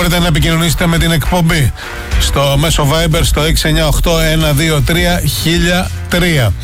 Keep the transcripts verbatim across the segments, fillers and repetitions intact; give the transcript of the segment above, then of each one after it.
μπορείτε να επικοινωνήσετε με την εκπομπή στο μέσο Viber στο έξι εννιά οκτώ ένα δύο τρία χίλια τρία.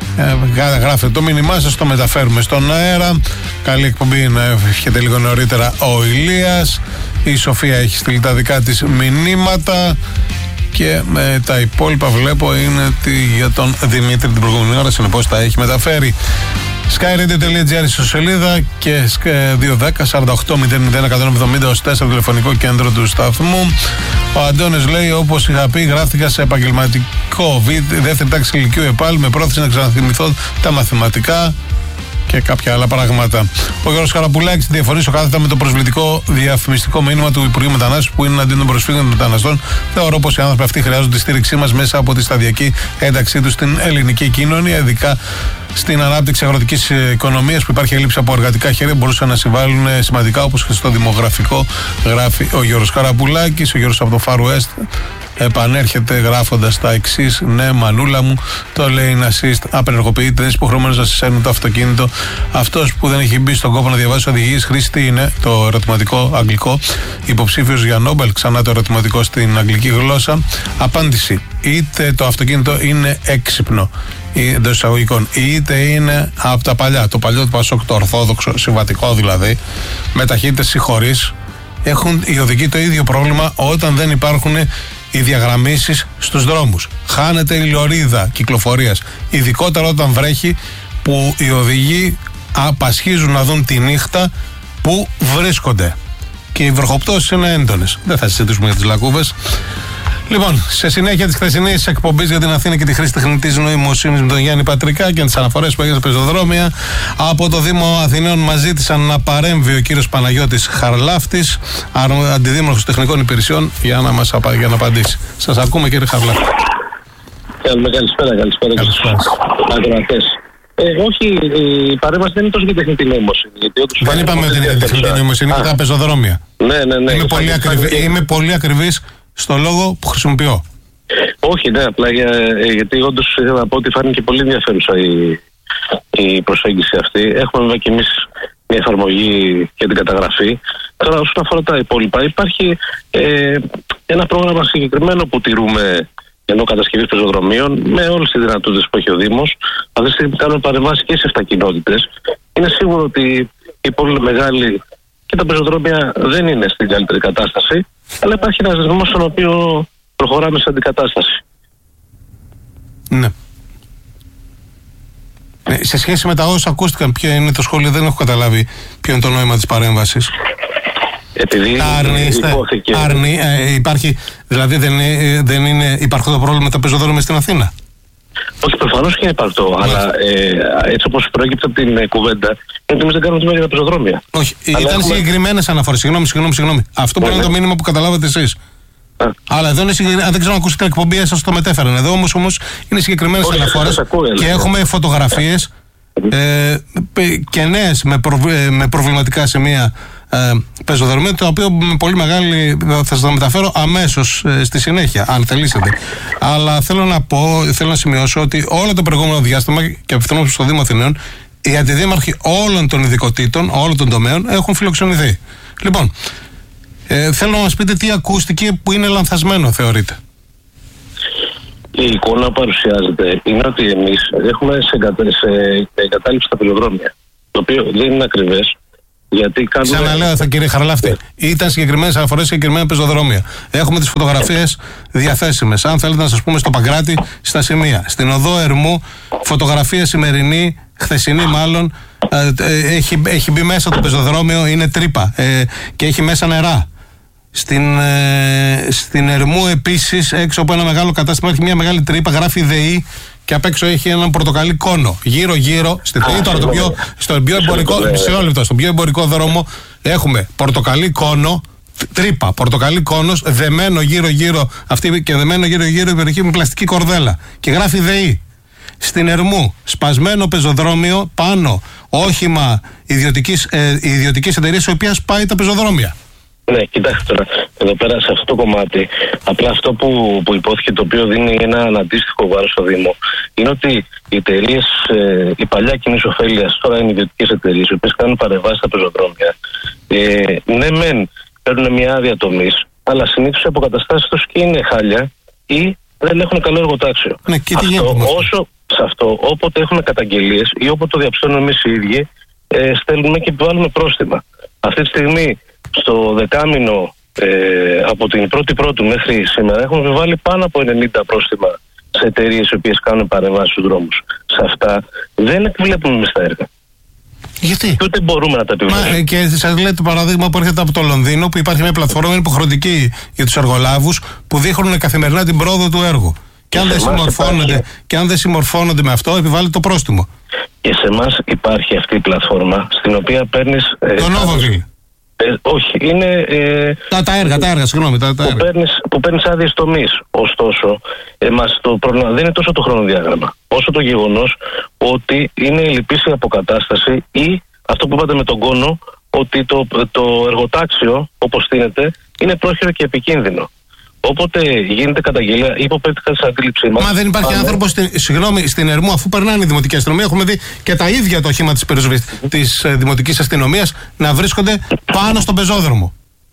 Ε, γράφετε το μήνυμά σας, το μεταφέρουμε στον αέρα. Καλή εκπομπή να έχετε λίγο νωρίτερα ο Ηλίας. Η Σοφία έχει στείλει τα δικά της μηνύματα. Και με τα υπόλοιπα βλέπω είναι για τον Δημήτρη την προηγούμενη ώρα, συνεπώς τα έχει μεταφέρει. skyradio τελεία gr ιστοσελίδα και δύο δέκα σαράντα οκτώ μηδέν μηδέν εκατόν εβδομήντα τέσσερα τηλεφωνικό κέντρο του σταθμού. Ο Αντώνης λέει: όπως είχα πει, γράφτηκα σε επαγγελματικό δεύτερη τάξη ηλικίου ΕΠΑΛ με πρόθεση να ξαναθυμηθώ τα μαθηματικά και κάποια άλλα πράγματα. Ο Γιώργος Χαραπουλάκης διαφωνήσω κάθετα με το προσβλητικό διαφημιστικό μήνυμα του Υπουργείου Μετανάστευσης που είναι εναντίον των προσφύγων των μεταναστών. Θεωρώ πως οι άνθρωποι αυτοί χρειάζονται τη στήριξή μας μέσα από τη σταδιακή ένταξή τους στην ελληνική κοινωνία, ειδικά στην ανάπτυξη αγροτικής οικονομίας που υπάρχει έλλειψη από εργατικά χέρια, μπορούσαν να συμβάλλουν σημαντικά όπως και στο δημογραφικό, γράφει ο Γιώργος Χαραπουλάκης. Ο Γιώργος από το Far West επανέρχεται γράφοντας τα εξής: ναι, μανούλα μου, το lane assist απενεργοποιείται, δεν είσαι υποχρεωμένος να συσσέρνει το αυτοκίνητο. Αυτός που δεν έχει μπει στον κόπο να διαβάσει οδηγίες, χρήση τι είναι, το ερωτηματικό αγγλικό, υποψήφιος για Νόμπελ, ξανά το ερωτηματικό στην αγγλική γλώσσα. Απάντηση: είτε το αυτοκίνητο είναι έξυπνο, εντός εισαγωγικών, είτε είναι από τα παλιά, το παλιό του Πασόκ, το ορθόδοξο, συμβατικό δηλαδή, με ταχύτητες συγχωρείς. Έχουν οι οδηγοί το ίδιο πρόβλημα όταν δεν υπάρχουν οι διαγραμμίσεις στους δρόμους. Χάνεται η λωρίδα κυκλοφορίας, ειδικότερα όταν βρέχει, που οι οδηγοί απασχίζουν να δουν τη νύχτα που βρίσκονται. Και οι βροχοπτώσεις είναι έντονες. Δεν θα συζητήσουμε για τις λακκούβες. Λοιπόν, σε συνέχεια της χθεσινής εκπομπής για την Αθήνα και τη χρήση τεχνητής νοημοσύνης με τον Γιάννη Πατρικά και τις αναφορές που έγιναν στα πεζοδρόμια, από το Δήμο Αθηναίων μας ζήτησαν να παρέμβει ο κύριος Παναγιώτης Χαρλάφτης, αντιδήμαρχος τεχνικών υπηρεσιών, για να μας απα... για να απαντήσει. Σας ακούμε, κύριε Χαρλάφτη. Καλησπέρα, καλησπέρα. Καλησπέρα. Ε, όχι, η παρέμβαση δεν είναι τόσο για τεχνητή νοημοσύνη. Δεν είπαμε ότι είναι για τεχνητή νοημοσύνη, είναι τα πεζοδρόμια. Ναι, ναι, ναι. Είμαι πολύ, ακριβή, και... είμαι πολύ ακριβής στο λόγο που χρησιμοποιώ. Όχι, ναι, απλά για, γιατί όντως ήθελα να πω ότι φάνηκε πολύ ενδιαφέρουσα η, η προσέγγιση αυτή. Έχουμε βέβαια και εμείς μια εφαρμογή για την καταγραφή. Τώρα, όσον αφορά τα υπόλοιπα, υπάρχει ε, ένα πρόγραμμα συγκεκριμένο που τηρούμε ενώ κατασκευής πεζοδρομίων με όλες τις δυνατότητες που έχει ο Δήμος. Αυτή τη στιγμή κάνουμε παρεμβάσεις και σε εφτά κοινότητες. Είναι σίγουρο ότι η πόλη μεγάλη και τα πεζοδρόμια δεν είναι στην καλύτερη κατάσταση, αλλά υπάρχει ένας δρόμος στον οποίο προχωράμε σε αντικατάσταση. Ναι. Ε, σε σχέση με τα όσα ακούστηκαν, ποιο είναι το σχόλιο, δεν έχω καταλάβει ποιο είναι το νόημα της παρέμβασης. Επειδή αρνείστε, υπόθηκε... αρνεί, ε, υπάρχει, δηλαδή δεν είναι, δεν είναι υπαρχό το πρόβλημα με τα πεζοδρόμια στην Αθήνα. Όχι, προφανώς και είναι υπαρκτό, αλλά ε, έτσι όπως προέκυψε από την ε, κουβέντα, είναι ότι εμείς δεν κάνουμε τίποτα για τα πεζοδρόμια. Όχι, αλλά ήταν έχουμε... συγκεκριμένες αναφορές. Συγγνώμη, συγγνώμη, συγγνώμη. Αυτό μπορεί να είναι το μήνυμα που καταλάβατε εσείς. Α. Αλλά εδώ είναι συγκεκρι... δεν ξέρω αν ακούσετε την εκπομπή, σας το μετέφεραν. Εδώ όμως, όμως είναι συγκεκριμένες αναφορές και έχουμε φωτογραφίες ε, και νέες με, προ... με προβληματικά σημεία ε, πεζοδρομίου, το οποίο με πολύ μεγάλη θα σας τα μεταφέρω αμέσως ε, στη συνέχεια, αν θελήσετε. Αλλά θέλω να πω, θέλω να σημειώσω ότι όλο το προηγούμενο διάστημα, και απευθυνόμαστε στο Δήμο Αθηναίων, οι αντιδήμαρχοι όλων των ειδικοτήτων, όλων των τομέων έχουν φιλοξενηθεί. Λοιπόν, ε, θέλω να μας πείτε τι ακούστηκε που είναι λανθασμένο, θεωρείτε. Η εικόνα που παρουσιάζεται είναι ότι εμείς έχουμε σε, εγκατα... σε εγκατάλειψη τα πεζοδρόμια, το οποίο δεν είναι ακριβές. Γιατί κάνουμε... Ξαναλέω, θα, κύριε Χαρλάφτη, yeah. ήταν συγκεκριμένες αναφορές σε συγκεκριμένα πεζοδρόμια. Έχουμε τις φωτογραφίες διαθέσιμες. Αν θέλετε να σας πούμε στο Παγκράτη, στα σημεία. Στην οδό Ερμού, φωτογραφία σημερινή, χθεσινή μάλλον, ε, ε, έχει, έχει μπει μέσα το πεζοδρόμιο, είναι τρύπα ε, και έχει μέσα νερά. Στην, ε, στην Ερμού επίσης, έξω από ένα μεγάλο κατάστημα, έχει μια μεγάλη τρύπα, γράφει ΔΕΗ. Και απ' έξω έχει έναν πορτοκαλί κόνο. Γύρω-γύρω, στη ΔΕΗ, τώρα το πιο, στο πιο εμπορικό, στον πιο εμπορικό δρόμο, έχουμε πορτοκαλί κόνο, τρύπα, πορτοκαλί κόνος, δεμένο γύρω-γύρω, αυτή και δεμένο γύρω-γύρω η περιοχή με πλαστική κορδέλα. Και γράφει ΔΕΗ. Στην Ερμού, σπασμένο πεζοδρόμιο, πάνω όχημα ιδιωτικής, ε, ιδιωτικής εταιρείας, η οποία σπάει τα πεζοδρόμια. Ναι, κοιτάξτε τώρα, εδώ πέρα σε αυτό το κομμάτι, απλά αυτό που, που υπόθηκε, το οποίο δίνει ένα αντίστοιχο βάρος στο Δήμο, είναι ότι οι εταιρείες, ε, η παλιά κοινής ωφέλειας, τώρα είναι ιδιωτικές εταιρείες, οι οποίες κάνουν παρεμβάσεις στα πεζοδρόμια. Ε, ναι, μεν παίρνουν μια άδεια τομής, αλλά συνήθως οι αποκαταστάσεις τους και είναι χάλια ή δεν έχουν καλό εργοτάξιο. Ναι, και τι αυτό, όσο σε αυτό, όποτε έχουμε καταγγελίες ή όποτε το διαψώνουμε εμείς οι ίδιοι, ε, στέλνουμε και επιβάλλουμε πρόστιμα. Αυτή τη στιγμή, στο δεκάμηνο ε, από την πρώτη πρώτου μέχρι σήμερα, έχουμε επιβάλει πάνω από ενενήντα πρόστιμα σε εταιρείες οι οποίες κάνουν παρεμβάσεις στους δρόμους. Σε αυτά δεν εκβλέπουμε εμείς τα έργα. Γιατί? Και ούτε μπορούμε να τα επιβάλλουμε. Και σας λέω το παράδειγμα που έρχεται από το Λονδίνο, που υπάρχει μια πλατφόρμα είναι υποχρεωτική για τους εργολάβους που δείχνουν καθημερινά την πρόοδο του έργου. Και αν, δεν συμμορφώνονται, και αν δεν συμμορφώνονται με αυτό, επιβάλλει το πρόστιμο. Και σε εμάς υπάρχει αυτή η πλατφόρμα στην οποία παίρνεις. Το Novoville. Ε, όχι, είναι. Ε, τα, τα έργα, τα έργα, συγγνώμη. Τα, τα που, έργα. Παίρνεις, που παίρνεις άδειες τομής. Ωστόσο, εμάς το πρόβλημα δεν είναι τόσο το χρονοδιάγραμμα, όσο το γεγονός ότι είναι λυπής η αποκατάσταση ή αυτό που είπατε με τον κόνο, ότι το, το εργοτάξιο, όπως στείνεται, είναι πρόχειρο και επικίνδυνο. Όποτε γίνεται καταγγελία, υποπέφτει κάτι στην αντίληψή μας. Μα δεν υπάρχει αλλά... άνθρωπος στην, συγγνώμη, στην Ερμού, αφού περνάνε η δημοτική αστυνομία, έχουμε δει και τα ίδια το οχήμα της, της ε, δημοτικής αστυνομίας να βρίσκονται πάνω στον πεζόδρομο.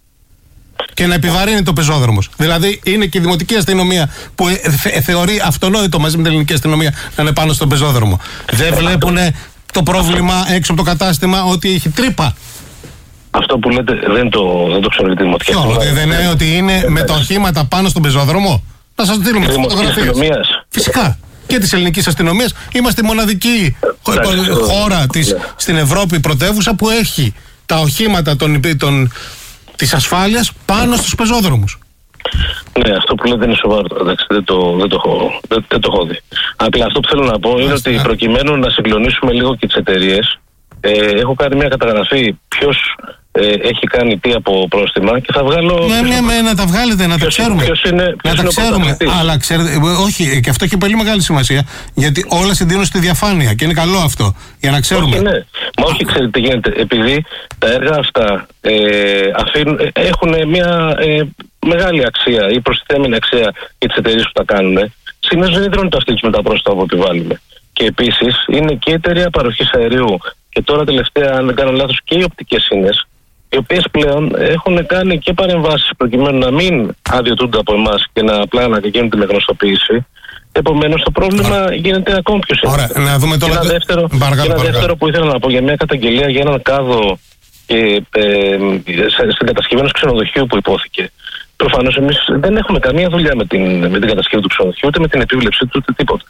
Και να επιβαρύνει το πεζόδρομος. Δηλαδή είναι και η δημοτική αστυνομία που ε, ε, θεωρεί αυτονόητο μαζί με την ελληνική αστυνομία να είναι πάνω στον πεζόδρομο. Δεν βλέπουν το πρόβλημα έξω από το κατάστημα ότι έχει τρύπα. Αυτό που λέτε δεν το, δεν το ξέρω τη δημοτική αστυνομία. Δεν είναι ότι είναι με τα οχήματα πάνω στον πεζόδρομο. Να σας δίνουμε τις φωτογραφίες. Φυσικά. Και της ελληνικής αστυνομίας. Είμαστε η μοναδική χώρα της, στην Ευρώπη πρωτεύουσα που έχει τα οχήματα των, των, της ασφάλειας πάνω στους πεζόδρομους. Ναι, αυτό που λέτε είναι σοβαρό. Εντάξει, δεν, το, δεν, το έχω, δεν, δεν το έχω δει. Απλά αυτό που θέλω να πω είναι ότι προκειμένου να συγκλονίσουμε λίγο και τις εταιρείες, ε, έχω κάνει μια καταγραφή ποιος ε, έχει κάνει τι από πρόστιμα και θα βγάλω. Ναι, ναι, ναι, να τα βγάλετε, να τα ξέρουμε. Ποιος είναι, ποιος να τα ξέρουμε. Αλλά ξέρετε, όχι, και αυτό έχει πολύ μεγάλη σημασία, γιατί όλα συντείνουν στη διαφάνεια και είναι καλό αυτό, για να ξέρουμε. Όχι, ναι. Μα όχι, ξέρετε τι γίνεται. Επειδή τα έργα αυτά ε, αφήνουν, έχουν μια ε, μεγάλη αξία ή προστιθέμενη αξία για τις εταιρείες που τα κάνουν, συνήθως δεν ιδρώνουν το αυτοί τους με τα πρόστιμα που επιβάλλουμε. Και επίσης είναι και η εταιρεία παροχής αερίου και τώρα τελευταία, αν δεν κάνω λάθος, και οι οπτικές ίνες, οι οποίες πλέον έχουν κάνει και παρεμβάσεις προκειμένου να μην αδειοτούνται από εμάς και να απλά να γίνονται με γνωστοποίηση. Επομένως το πρόβλημα Άρα. γίνεται ακόμη πιο σύντομα. Ωραία, να δούμε τώρα. Και ένα, δεύτερο, παρακαλώ, και ένα δεύτερο που ήθελα να πω για μια καταγγελία για έναν κάδο και, ε, στην κατασκευή ενός ξενοδοχείου που υπόθηκε. Προφανώς εμείς δεν έχουμε καμία δουλειά με την, με την κατασκευή του ξενοδοχείου, ούτε με την επίβλεψή του, ούτε τίποτα.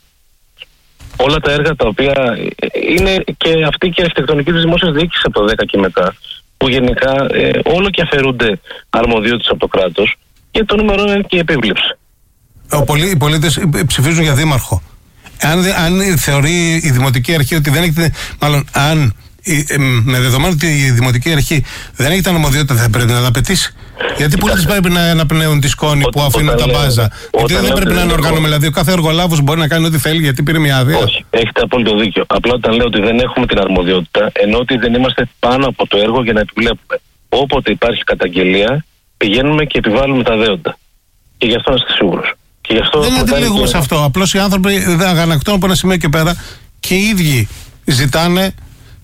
Όλα τα έργα τα οποία είναι και αυτή και η αρχιτεκτονική της δημόσιας διοίκησης από το δέκα και μετά, που γενικά ε, όλο και αφαιρούνται αρμοδιότητες από το κράτος και το νούμερο είναι και η επίβλεψη. Οι πολίτες ψηφίζουν για δήμαρχο. Αν, αν θεωρεί η Δημοτική Αρχή ότι δεν έχετε. Μάλλον, αν ε, με δεδομένο ότι η Δημοτική Αρχή δεν έχει τα νομοδιότητα, θα πρέπει να τα απαιτήσει. Γιατί οι πολίτες πρέπει να αναπνέουν τη σκόνη που αφήνουν τα μπάζα. Γιατί δεν πρέπει να είναι οργάνωμα. Δηλαδή, ο κάθε εργολάβος μπορεί να κάνει ό,τι θέλει γιατί πήρε μια άδεια. Όχι, έχετε απόλυτο δίκιο. Απλά όταν λέω ότι δεν έχουμε την αρμοδιότητα, ενώ ότι δεν είμαστε πάνω από το έργο για να επιβλέπουμε. Όποτε υπάρχει καταγγελία, πηγαίνουμε και επιβάλλουμε τα δέοντα. Και γι' αυτό να είστε σίγουρος. Δεν αντιλέγουμε σε αυτό. Απλώς οι άνθρωποι δεν αγανακτώνουν από ένα σημείο και πέρα και οι ίδιοι ζητάνε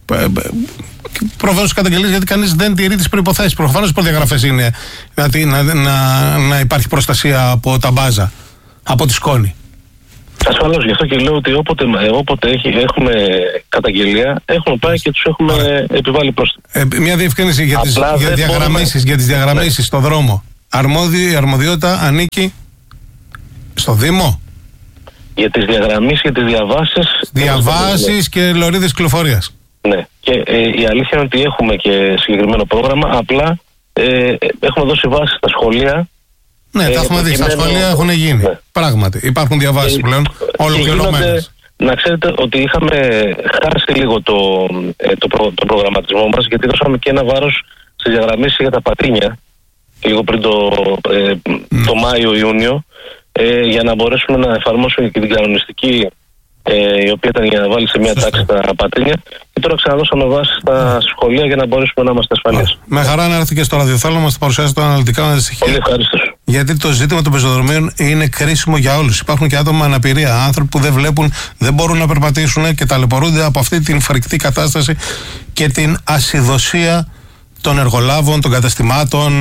προφανώς καταγγελίες γιατί κανείς δεν τηρεί τις προϋποθέσεις. Προφανώς οι προδιαγραφές είναι να, να, να, να υπάρχει προστασία από τα μπάζα, από τη σκόνη. Ασφαλώς, γι' αυτό και λέω ότι όποτε, όποτε έχει, έχουμε καταγγελία, έχουμε πάει και τους έχουμε Άρα. επιβάλει πρόστιμο. Ε, μια διευκρίνηση για τις, για διαγραμμίσεις, για τις διαγραμμίσεις ναι. στον δρόμο. Αρμόδιο, η αρμοδιότητα ανήκει στο Δήμο. Για τις διαγραμμίσεις, για τις διαβάσεις. Διαβάσεις και λωρίδες κυκλοφορίας. Ναι. Και ε, η αλήθεια είναι ότι έχουμε και συγκεκριμένο πρόγραμμα. Απλά ε, έχουμε δώσει βάση στα σχολεία. Ναι, ε, τα έχουμε δει. Στα σχολεία έχουν γίνει. Ναι. Πράγματι. Υπάρχουν διαβάσεις ε, πλέον ολοκληρωμένες. Να ξέρετε ότι είχαμε χάσει λίγο το, ε, το, προ, το προγραμματισμό μας, γιατί δώσαμε και ένα βάρος στις διαγραμμίσεις για τα πατίνια λίγο πριν το, ε, mm. το Μάιο-Ιούνιο. Ε, για να μπορέσουμε να εφαρμόσουμε και την κανονιστική ε, η οποία ήταν για να βάλει σε μια τάξη τα πατίνια και τώρα ξαναδώσαμε βάση στα σχολεία για να μπορέσουμε να είμαστε ασφαλείς. Με χαρά να έρθει και στο ραδιοφέλο να μας παρουσιάσετε αναλυτικά με τα στοιχεία. Πολύ ευχαριστώ. Γιατί το ζήτημα των πεζοδρομίων είναι κρίσιμο για όλους. Υπάρχουν και άτομα με αναπηρία, άνθρωποι που δεν βλέπουν, δεν μπορούν να περπατήσουν και ταλαιπωρούνται από αυτή την φρικτή κατάσταση και την ασυδοσία των εργολάβων, των καταστημάτων,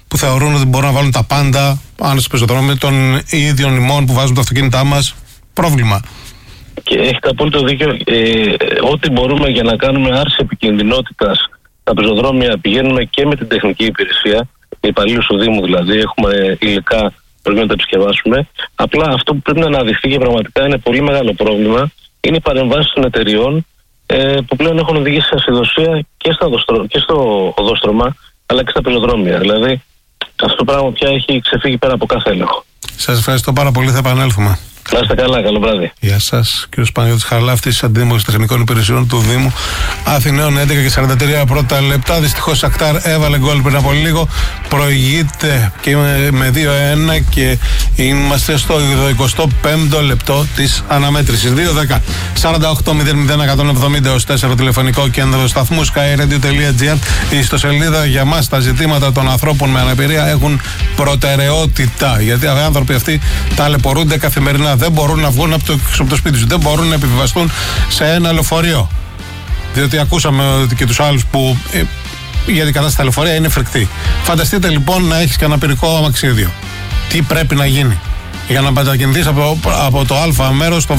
που θεωρούν ότι μπορούν να βάλουν τα πάντα πάνω στο πεζοδρόμιο των ίδιων ημών που βάζουν τα αυτοκίνητά μας. Πρόβλημα. Και έχετε απόλυτο δίκιο. Ε, ό,τι μπορούμε για να κάνουμε άρση επικινδυνότητας στα πεζοδρόμια πηγαίνουμε και με την τεχνική υπηρεσία, οι υπαλλήλους του Δήμου δηλαδή, έχουμε υλικά πρέπει να τα επισκευάσουμε. Απλά αυτό που πρέπει να αναδειχθεί και πραγματικά είναι πολύ μεγάλο πρόβλημα είναι οι παρεμβάσεις των εταιριών ε, που πλέον έχουν οδηγήσει σε ασυδοσία και, και στο οδόστρωμα αλλά και στα πεζοδρόμια. Δηλαδή αυτό το πράγμα πια έχει ξεφύγει πέρα από κάθε έλεγχο. Σας ευχαριστώ πάρα πολύ, θα επανέλθουμε. Να είστε καλά, καλό βράδυ. Γεια σας, κύριος Παναγιώτης Χαρλάφτης, Αντίδημος Τεχνικών Υπηρεσιών του Δήμου Αθηναίων. Έντεκα και σαράντα τρία πρώτα λεπτά. Δυστυχώς η Σακτάρ έβαλε γκολ πριν από λίγο. Προηγείται και με δύο ένα και είμαστε στο εικοστό πέμπτο λεπτό της αναμέτρησης. δύο δέκα σαράντα οκτώ μηδέν μηδέν εκατόν εβδομήντα έως τέσσερα τηλεφωνικό κέντρο σταθμού sky radio τελεία gr. Η ιστοσελίδα για μας τα ζητήματα των ανθρώπων με αναπηρία έχουν προτεραιότητα. Γιατί οι άνθρωποι αυτοί ταλαιπωρούνται καθημερινά. Δεν μπορούν να βγουν από το, από το σπίτι τους, δεν μπορούν να επιβιβαστούν σε ένα λεωφορείο. Διότι ακούσαμε και τους άλλους που ε, γιατί η κατάσταση στα λεωφορεία είναι φρικτή. Φανταστείτε λοιπόν να έχεις και ένα πυρικό αμαξίδιο. Τι πρέπει να γίνει για να μετακινηθείς από, από το Α μέρος στο Β.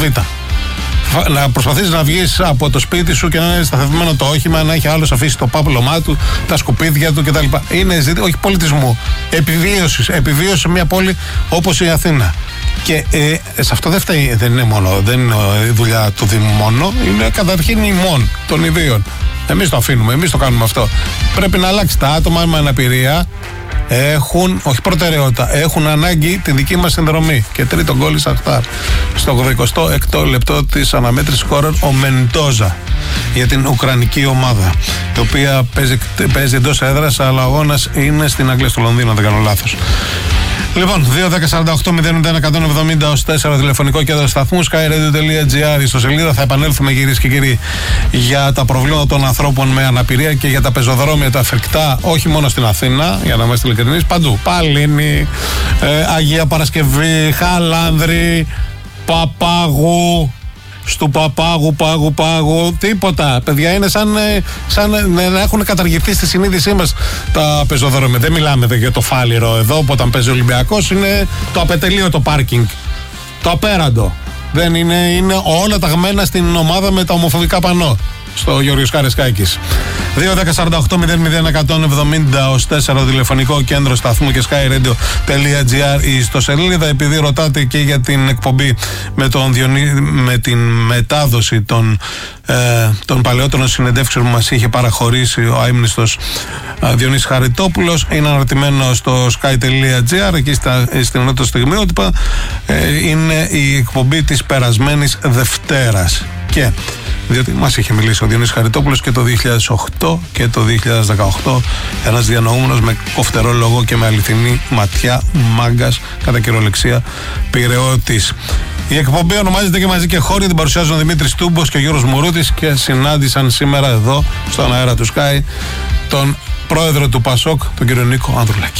Να προσπαθείς να βγεις από το σπίτι σου και να είναι σταθευμένο το όχημα, να έχει άλλος αφήσει το πάπλωμά του, τα σκουπίδια του κτλ. Είναι ζήτημα όχι πολιτισμού, επιβίωσης. Επιβίωση σε μια πόλη όπως η Αθήνα. Και ε, σε αυτό δεν φταίει, δεν είναι μόνο, δεν είναι η δουλειά του Δήμου μόνο, είναι καταρχήν ημών των ιδίων. Εμείς το αφήνουμε, εμείς το κάνουμε αυτό. Πρέπει να αλλάξει. Τα άτομα με αναπηρία έχουν, όχι προτεραιότητα, έχουν ανάγκη την δική μας συνδρομή. Και τρίτο γκολ η Σακτάρ. Στο ογδοηκοστό έκτο λεπτό της αναμέτρησης σκόρερ ο Μεντόζα για την Ουκρανική ομάδα, η οποία παίζει, παίζει εντός έδρας, αλλά ο αγώνας είναι στην Αγγλία, στο Λονδίνο, αν δεν κάνω λάθος. Λοιπόν, δύο δέκα σαράντα οκτώ μηδέν μηδέν εκατόν εβδομήντα ως τέσσερα τηλεφωνικό κέντρο σταθμού sky radio τελεία gr. Στο σελίδα θα επανέλθουμε, κυρίες και κύριοι, για τα προβλήματα των ανθρώπων με αναπηρία και για τα πεζοδρόμια, τα φρικτά, όχι μόνο στην Αθήνα, για να είμαστε ειλικρινείς, παντού. Παλίνη, ε, Αγία Παρασκευή, Χαλάνδρη, Παπάγου. Στου Παπάγου, Πάγου, Πάγου, τίποτα. Παιδιά, είναι σαν, σαν να έχουν καταργηθεί στη συνείδησή μας τα πεζοδρόμια. Δεν μιλάμε για το Φάληρο εδώ, που όταν παίζει ο Ολυμπιακός είναι το απετελείο το πάρκινγκ. Το απέραντο. Δεν είναι, είναι όλα ταγμένα στην ομάδα με τα ομοφοβικά πανό. Στο Γιώργος Καρεσκάκης. δύο δέκα σαράντα οκτώ μηδέν μηδέν εκατόν εβδομήντα ως τέσσερα τηλεφωνικό κέντρο σταθμού και sky radio τελεία gr η ιστοσελίδα. Επειδή ρωτάτε και για την εκπομπή με, τον Διονύ, με την μετάδοση των, ε, των παλαιότερων συνεντεύξεων που μας είχε παραχωρήσει ο αείμνηστος ε, Διονύσης Χαριτόπουλος, είναι αναρτημένο στο sky τελεία gr. Εκεί στα, στην ενότητα στιγμιότυπα ε, είναι η εκπομπή της περασμένης Δευτέρας. Και διότι μας είχε μιλήσει ο Διονύσης Χαριτόπουλος και το δύο χιλιάδες οκτώ και το δύο χιλιάδες δεκαοκτώ, ένας διανοούμενος με κοφτερό λόγο και με αληθινή ματιά, μάγκας, κατά κυριολεξία πειραιώτης. Η εκπομπή ονομάζεται και μαζί και χώροι, την παρουσιάζουν ο Δημήτρης Τούμπος και ο Γιώργος Μουρούτης και συνάντησαν σήμερα εδώ στον αέρα του Sky τον πρόεδρο του Πασόκ, τον κύριο Νίκο Ανδρουλάκη.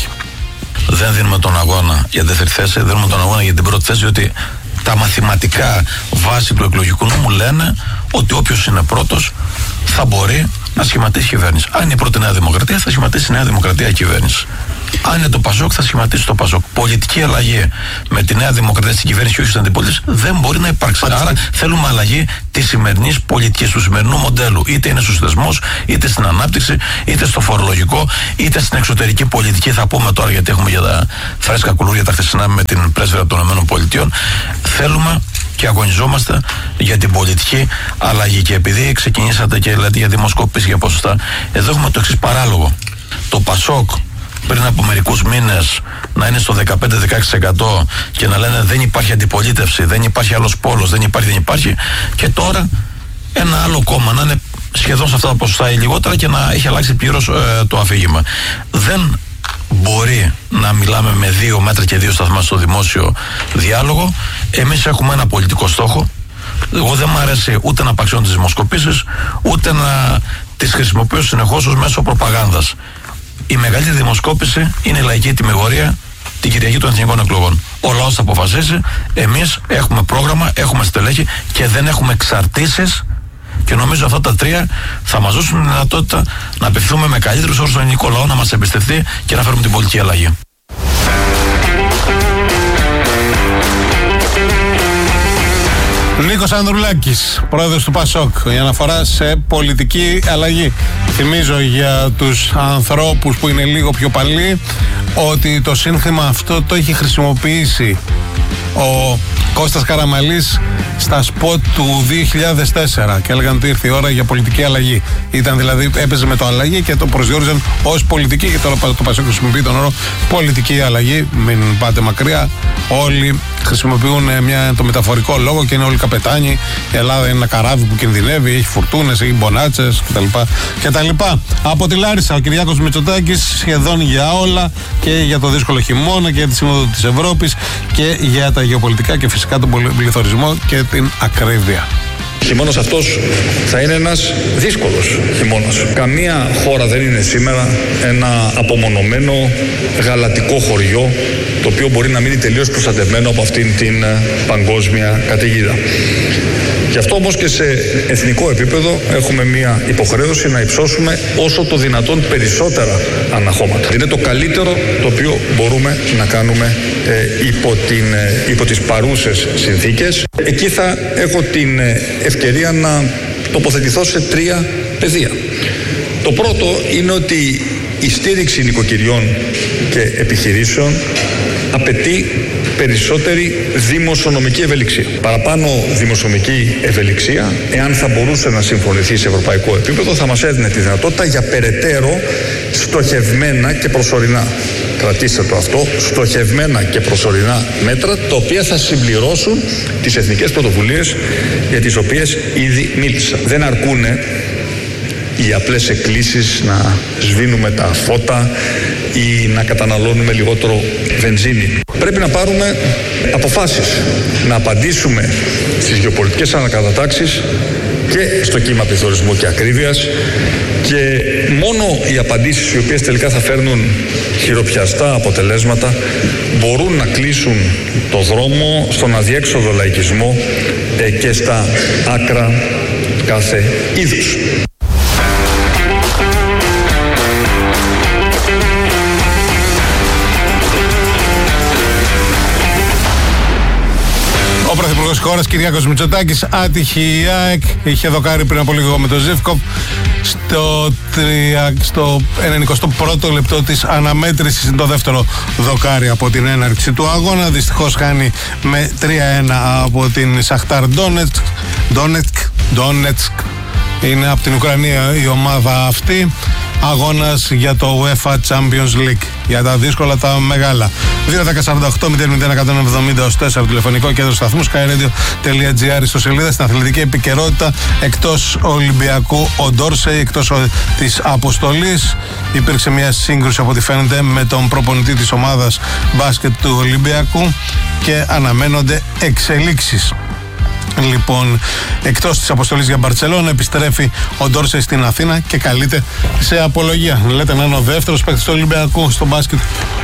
Δεν δίνουμε τον αγώνα για δεύτερη θέση, δίνουμε τον αγώνα για την πρώτη θέση, διότι τα μαθηματικά βάση του εκλογικού νόμου λένε ότι όποιος είναι πρώτος θα μπορεί να σχηματίσει κυβέρνηση. Αν είναι η πρώτη Νέα Δημοκρατία, θα σχηματίσει η Νέα Δημοκρατία κυβέρνηση. Αν είναι το Πασόκ, θα σχηματίσει το Πασόκ. Πολιτική αλλαγή με τη Νέα Δημοκρατία στην κυβέρνηση και όχι στην αντιπολίτευση δεν μπορεί να υπάρξει. Άρα θέλουμε αλλαγή τη σημερινή πολιτική, του σημερινού μοντέλου. Είτε είναι στου θεσμού, είτε στην ανάπτυξη, είτε στο φορολογικό, είτε στην εξωτερική πολιτική. Θα πούμε τώρα, γιατί έχουμε για τα φρέσκα κουλούρια τα χθεσινά με την πρέσβυρα των ΗΠΑ. Θέλουμε και αγωνιζόμαστε για την πολιτική αλλαγή. Και επειδή ξεκινήσατε και λέτε για δημοσκόπηση για ποσοστά, εδώ έχουμε το εξής παράλογο. Το Πασόκ πριν από μερικούς μήνες να είναι στο δεκαπέντε με δεκαέξι τοις εκατό και να λένε δεν υπάρχει αντιπολίτευση, δεν υπάρχει άλλος πόλος, δεν υπάρχει, δεν υπάρχει, και τώρα ένα άλλο κόμμα να είναι σχεδόν σε αυτά τα ποσοστά ή λιγότερα και να έχει αλλάξει πλήρως ε, το αφήγημα. Δεν μπορεί να μιλάμε με δύο μέτρα και δύο σταθμά στο δημόσιο διάλογο. Εμείς έχουμε ένα πολιτικό στόχο. Εγώ δεν μου αρέσει ούτε να απαξιώνω τις δημοσκοπήσεις, ούτε να τις χρησιμοποιώ συνεχώς ως μέσο προπαγάνδας. Η μεγαλύτερη δημοσκόπηση είναι η λαϊκή τιμιγορία την Κυριακή των Εθνικών Εκλογών. Ο λαός θα αποφασίσει. Εμείς έχουμε πρόγραμμα, έχουμε στελέχη και δεν έχουμε εξαρτήσεις Και νομίζω αυτά τα τρία θα μας δώσουν τη δυνατότητα να απευθυνθούμε με καλύτερους όρους στον ελληνικό λαό, να μας εμπιστευτεί και να φέρουμε την πολιτική αλλαγή. Νίκος Ανδρουλάκης, πρόεδρος του ΠΑΣΟΚ, η αναφορά σε πολιτική αλλαγή. Θυμίζω για τους ανθρώπους που είναι λίγο πιο παλιοί ότι το σύνθημα αυτό το έχει χρησιμοποιήσει ο Κώστας Καραμαλής στα σποτ του δύο χιλιάδες τέσσερα και έλεγαν ότι ήρθε η ώρα για πολιτική αλλαγή. Ήταν δηλαδή, έπαιζε με το αλλαγή και το προσδιορίζαν ως πολιτική, και τώρα το ΠΑΣΟΚ χρησιμοποιεί τον όρο πολιτική αλλαγή. Μην πάτε μακριά. Όλοι χρησιμοποιούν μια, το μεταφορικό λόγο και είναι όλοι καπετάνοι. Η Ελλάδα είναι ένα καράβι που κινδυνεύει, έχει φουρτούνες, έχει μπονάτσες κτλ. κτλ. Από τη Λάρισα, ο Κυριάκος Μητσοτάκης σχεδόν για όλα, και για το δύσκολο χειμώνα και για τη Σύνοδο της Ευρώπης και για τα γεωπολιτικά και φυσικά τον πληθωρισμό και την ακρίβεια. Ο χειμώνας αυτός θα είναι ένας δύσκολος χειμώνας. Καμία χώρα δεν είναι σήμερα ένα απομονωμένο γαλατικό χωριό, το οποίο μπορεί να μείνει τελείως προστατευμένο από αυτήν την παγκόσμια καταιγίδα. Γι' αυτό όμως και σε εθνικό επίπεδο έχουμε μια υποχρέωση να υψώσουμε όσο το δυνατόν περισσότερα αναχώματα. Είναι το καλύτερο το οποίο μπορούμε να κάνουμε ε, υπό, την, ε, υπό τις παρούσες συνθήκες. Εκεί θα έχω την ευκαιρία να τοποθετηθώ σε τρία πεδία. Το πρώτο είναι ότι η στήριξη νοικοκυριών και επιχειρήσεων απαιτεί περισσότερη δημοσιονομική ευελιξία. Παραπάνω δημοσιονομική ευελιξία, εάν θα μπορούσε να συμφωνηθεί σε ευρωπαϊκό επίπεδο, θα μας έδινε τη δυνατότητα για περαιτέρω στοχευμένα και προσωρινά, κρατήστε το αυτό, στοχευμένα και προσωρινά μέτρα, τα οποία θα συμπληρώσουν τις εθνικές πρωτοβουλίες για τις οποίες ήδη μίλησα. Δεν αρκούνε οι απλές εκκλήσεις να σβήνουμε τα φώτα ή να καταναλώνουμε λιγότερο βενζίνη. Πρέπει να πάρουμε αποφάσεις, να απαντήσουμε στις γεωπολιτικές ανακατατάξεις και στο κύμα πληθωρισμού και ακρίβειας, και μόνο οι απαντήσεις οι οποίες τελικά θα φέρνουν χειροπιαστά αποτελέσματα μπορούν να κλείσουν το δρόμο στον αδιέξοδο λαϊκισμό και στα άκρα κάθε είδους. Ο Πρωθυπουργός της χώρας Κυριάκος Μητσοτάκης, άτυχη η ΑΕΚ, είχε δοκάρει πριν από λίγο με τον Ζίβκοφ στο, στο ενενηκοστό πρώτο λεπτό της αναμέτρησης. Είναι το δεύτερο δοκάρι από την έναρξη του αγώνα. Δυστυχώς χάνει με τρία ένα από την Σαχτάρ Ντόνετσκ. Ντόνετσκ είναι από την Ουκρανία η ομάδα αυτή. Αγώνας για το UEFA Champions League, για τα δύσκολα τα μεγάλα. δύο δέκα σαράντα οκτώ μηδέν μηδέν εκατόν εβδομήντα τέσσερα τηλεφωνικό κέντρο σταθμού skyradio.gr. Στο σελίδα στην αθλητική επικαιρότητα, εκτός Ολυμπιακού ο Ντόρσεϊ, εκτός της αποστολής. Υπήρξε μια σύγκρουση από ό,τι φαίνεται με τον προπονητή της ομάδας μπάσκετ του Ολυμπιακού και αναμένονται εξελίξεις. Λοιπόν, εκτός της αποστολής για Μπαρτσελόνα, επιστρέφει ο Ντόρσεϊ στην Αθήνα και καλείται σε απολογία. Λέτε να είναι ο δεύτερος παίκτης του Ολυμπιακού στο μπάσκετ,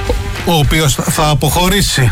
ο οποίος θα αποχωρήσει.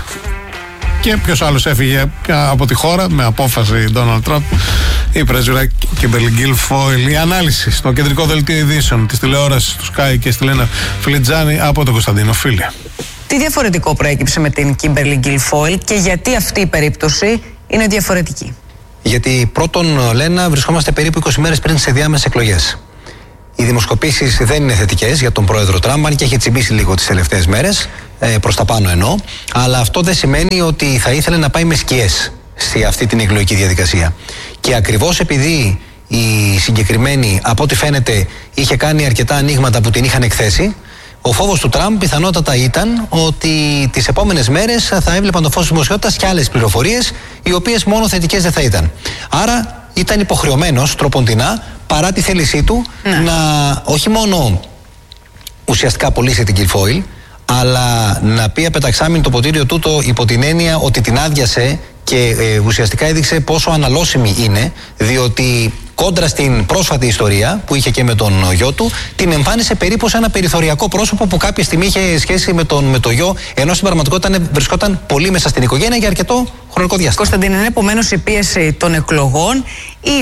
Και ποιος άλλος έφυγε από τη χώρα με απόφαση Ντόναλντ Τραμπ? Η πρέσβυρα Κίμπερλι Γκίλφοιλ. Η ανάλυση στο κεντρικό δελτίο ειδήσεων της τηλεόρασης του Sky και στη Λένα Φλιτζάνη από τον Κωνσταντίνο Φίλη. Τι διαφορετικό προέκυψε με την Κίμπερλι Γκίλφοιλ και γιατί αυτή η περίπτωση είναι διαφορετική? Γιατί πρώτον, Λένα, βρισκόμαστε περίπου είκοσι μέρες πριν σε διάμεσες εκλογές. Οι δημοσκοπήσεις δεν είναι θετικές για τον πρόεδρο Τραμπ, αν και έχει τσιμπήσει λίγο τις τελευταίες μέρες, ε, προς τα πάνω εννοώ. Αλλά αυτό δεν σημαίνει ότι θα ήθελε να πάει με σκιές σε αυτή την εκλογική διαδικασία. Και ακριβώς επειδή η συγκεκριμένη, από ό,τι φαίνεται, είχε κάνει αρκετά ανοίγματα που την είχαν εκθέσει, ο φόβος του Τραμπ πιθανότατα ήταν ότι τις επόμενες μέρες θα έβλεπαν το φως της δημοσιότητας και άλλες πληροφορίες, οι οποίες μόνο θετικές δεν θα ήταν. Άρα ήταν υποχρεωμένος τροποντινά, παρά τη θέλησή του, ναι. να όχι μόνο ουσιαστικά απολύσει την Γκίλφοιλ, αλλά να πει απεταξάμιν το ποτήριο τούτο υπό την έννοια ότι την άδειασε και ε, ουσιαστικά έδειξε πόσο αναλώσιμη είναι, διότι κόντρα στην πρόσφατη ιστορία που είχε και με τον γιο του, την εμφάνισε περίπου σε ένα περιθωριακό πρόσωπο που κάποια στιγμή είχε σχέση με τον, με το γιο, ενώ στην πραγματικότητα βρισκόταν πολύ μέσα στην οικογένεια για αρκετό χρονικό διάστημα. Κωνσταντίνε, είναι επομένως η πίεση των εκλογών ή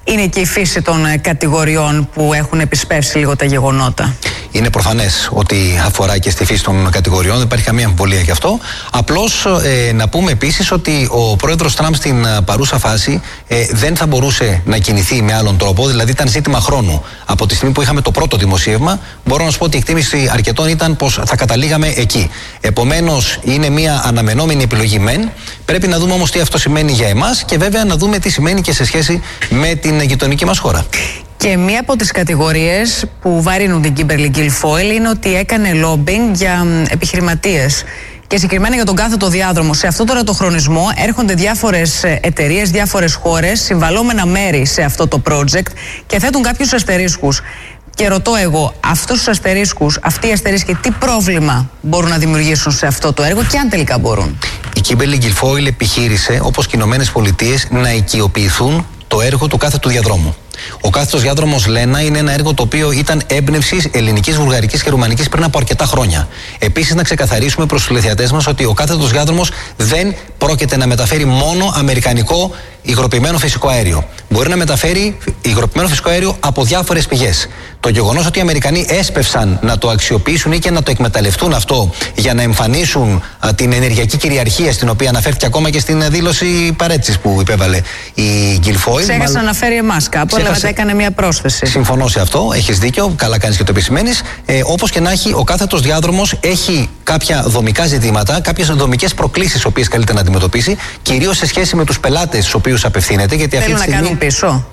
είναι και η φύση των κατηγοριών που έχουν επισπεύσει λίγο τα γεγονότα. Είναι προφανές ότι αφορά και στη φύση των κατηγοριών, δεν υπάρχει καμία αμφιβολία γι' αυτό. Απλώς ε, να πούμε επίσης ότι ο πρόεδρος Τραμπ στην παρούσα φάση ε, δεν θα μπορούσε να κινηθεί με άλλον τρόπο, δηλαδή ήταν ζήτημα χρόνου. Από τη στιγμή που είχαμε το πρώτο δημοσίευμα, μπορώ να σου πω ότι η εκτίμηση αρκετών ήταν πως θα καταλήγαμε εκεί. Επομένως, είναι μια αναμενόμενη επιλογή μεν. Πρέπει να δούμε όμως τι αυτό σημαίνει για εμάς και βέβαια να δούμε τι σημαίνει και σε σχέση με την γειτονική μας χώρα. Και μία από τις κατηγορίες που βαρύνουν την Kimberly Guilfoyle είναι ότι έκανε lobbying για επιχειρηματίες. Και συγκεκριμένα για τον κάθετο διάδρομο. Σε αυτό τώρα το χρονισμό έρχονται διάφορες εταιρείες, διάφορες χώρες, συμβαλόμενα μέρη σε αυτό το project και θέτουν κάποιους αστερίσκους. Και ρωτώ εγώ, αυτούς τους αστερίσκους, αυτοί οι αστερίσκοι, τι πρόβλημα μπορούν να δημιουργήσουν σε αυτό το έργο και αν τελικά μπορούν? Η Kimberly Guilfoyle επιχείρησε, όπως και οι Ηνωμένες Πολιτείες, να οικειοποιηθούν το έργο του κάθετου διαδρόμου. Ο κάθετος διάδρομος Λένα είναι ένα έργο το οποίο ήταν έμπνευση ελληνικής, βουλγαρικής και ρουμανικής πριν από αρκετά χρόνια. Επίσης, να ξεκαθαρίσουμε προς τους τηλεθεατές μας ότι ο κάθετος διάδρομος δεν πρόκειται να μεταφέρει μόνο αμερικανικό υγροποιημένο φυσικό αέριο. Μπορεί να μεταφέρει υγροποιημένο φυσικό αέριο από διάφορες πηγές. Το γεγονός ότι οι Αμερικανοί έσπευσαν να το αξιοποιήσουν ή και να το εκμεταλλευτούν αυτό για να εμφανίσουν α, την ενεργειακή κυριαρχία, στην οποία αναφέρθηκε ακόμα και στην δήλωση παρέτησης που υπέβαλε η Guilfoyle. Ξέχασε να αναφέρει εμάς κάπου, αλλά μετά έκανε μια πρόσθεση. Συμφωνώ σε αυτό, έχεις δίκιο, καλά κάνεις και το επισημαίνεις. Ε, όπως και να έχει, ο κάθετος διάδρομος έχει κάποια δομικά ζητήματα, κάποιες δομικές προκλήσεις, τις οποίες καλείται να αντιμετωπίσει, κυρίως σε σχέση με τους πελάτες στους οποίους απευθύνεται. Γιατί θέλουν αυτή τη να στιγμή... κάνουν πίσω.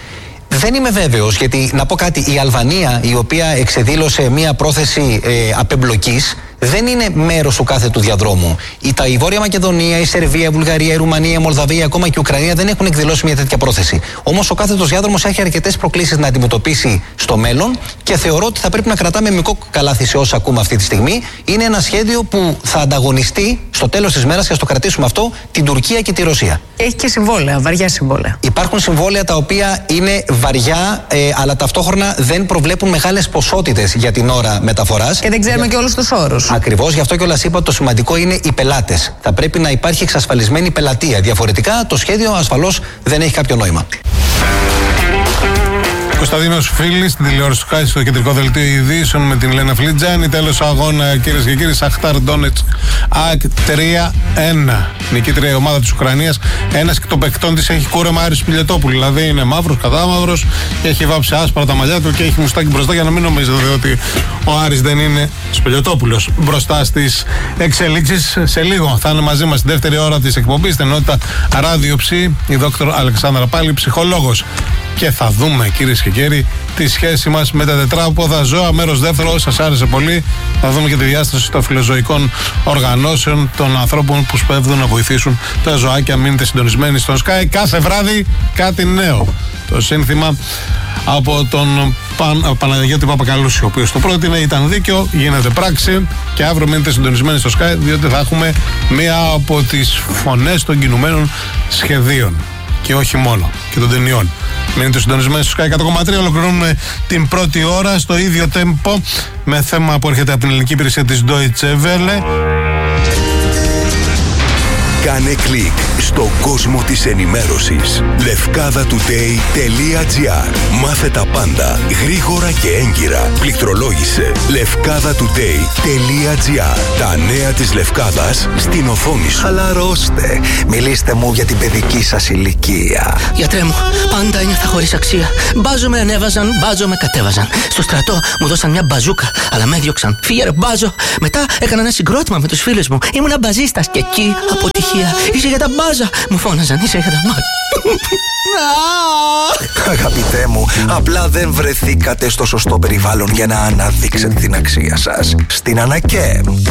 Δεν είμαι βέβαιος, γιατί να πω κάτι, η Αλβανία, η οποία εξεδήλωσε μια πρόθεση ε, απεμπλοκής, δεν είναι μέρος του κάθετου διαδρόμου. Η, τα, η Βόρεια Μακεδονία, η Σερβία, η Βουλγαρία, η Ρουμανία, η Μολδαβία, ακόμα και η Ουκρανία δεν έχουν εκδηλώσει μια τέτοια πρόθεση. Όμως ο κάθετος διάδρομος έχει αρκετές προκλήσεις να αντιμετωπίσει στο μέλλον και θεωρώ ότι θα πρέπει να κρατάμε μικρό καλάθι σε όσα ακούμε αυτή τη στιγμή. Είναι ένα σχέδιο που θα ανταγωνιστεί στο τέλος της μέρας, και ας το κρατήσουμε αυτό, την Τουρκία και τη Ρωσία. Έχει και συμβόλαια, βαριά συμβόλαια. Υπάρχουν συμβόλαια τα οποία είναι βαριά, ε, αλλά ταυτόχρονα δεν προβλέπουν μεγάλες ποσότητες για την ώρα μεταφοράς. Και δεν ξέρουμε για... και όλους τους όρους. Ακριβώς, γι' αυτό κιόλας είπα ότι το σημαντικό είναι οι πελάτες. Θα πρέπει να υπάρχει εξασφαλισμένη πελατεία. Διαφορετικά το σχέδιο ασφαλώς δεν έχει κάποιο νόημα. Κωνσταντίνος Φίλης, στην τηλεόραση του Χάι, στο κεντρικό δελτίο ειδήσεων με την Λένα Φλιτζάνη. τέλος αγώνα, κυρίες και κύριοι, Σαχτάρ Ντόνετσκ ΑΕΚ τρία ένα. Νικήτρια η ομάδα της Ουκρανίας. Ένας και των παικτών της έχει κούρεμα Άρης Πιλετόπουλου. Δηλαδή είναι μαύρος, κατάμαυρος, και έχει βάψει άσπρα τα μαλλιά του και έχει μουστάκι μπροστά, για να μην νομίζετε ότι ο Άρης δεν είναι Σπιλετόπουλος. Μπροστά στις εξελίξεις, σε λίγο θα είναι μαζί μας στη δεύτερη ώρα της εκπομπής, στην ενότητα Ράδιο Ψι, η δόκτωρ Αλεξάνδρα Πάλη, ψυχολόγος. Και θα δούμε, κυρίες και κύριοι, τη σχέση μας με τα τετράποδα ζώα. Μέρος δεύτερο, σας άρεσε πολύ. Θα δούμε και τη διάσταση των φιλοζωικών οργανώσεων, των ανθρώπων που σπέβδουν να βοηθήσουν τα ζωάκια. Μείνετε συντονισμένοι στον Sky. Κάθε βράδυ κάτι νέο. Το σύνθημα από τον Παν, Παναγιώτη Παπακαλούση, ο οποίος το πρότεινε, ήταν δίκαιο, γίνεται πράξη. Και αύριο μείνετε συντονισμένοι στο Sky, διότι θα έχουμε μία από τις φωνές των κινουμένων σχεδίων. Και όχι μόνο, και των ταινιών. Μείνετε συντονισμένοι στο Sky εκατό κόμμα τρία. Ολοκληρώνουμε την πρώτη ώρα στο ίδιο τέμπο με θέμα που έρχεται από την ελληνική υπηρεσία της Deutsche Welle. Κάνε κλικ στον κόσμο της ενημέρωσης. λευκάδα τουντέι τελεία τζι άρ. Μάθε τα πάντα γρήγορα και έγκυρα. Πληκτρολόγησε λευκάδα τουντέι τελεία τζι άρ. Τα νέα της Λευκάδας στην οθόνη σου. Χαλαρώστε. Μιλήστε μου για την παιδική σας ηλικία. Γιατρέ μου, πάντα ένιωθα χωρίς αξία. Μπάζο με ανέβαζαν, μπάζο με κατέβαζαν. Στο στρατό μου δώσαν μια μπαζούκα, αλλά με έδιωξαν. Φύγε ρε μπάζο. Μετά έκανα ένα συγκρότημα με τους φίλους μου. Ήμουνα μπαζίστας και εκεί αποτυχία. Είσαι για τα μπάζα. Μου φώναζαν, είσαι για τα μπάζα. Αγαπητέ μου, απλά δεν βρεθήκατε στο σωστό περιβάλλον για να αναδείξετε την αξία σας. Στην Ανακέ